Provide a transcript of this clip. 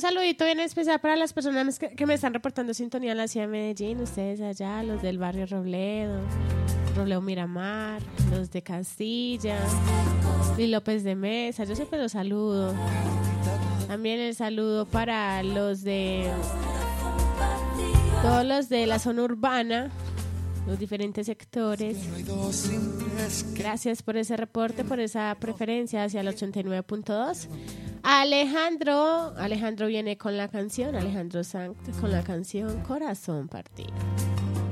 saludito bien especial para las personas que me están reportando sintonía en la ciudad de Medellín. Ustedes allá, los del barrio Robledo Miramar, los de Castilla y López de Mesa. Yo siempre los saludo. También el saludo para todos los de la zona urbana, los diferentes sectores. Gracias por ese reporte, por esa preferencia hacia el 89.2. Alejandro viene con la canción, Alejandro Sanz con la canción Corazón Partido.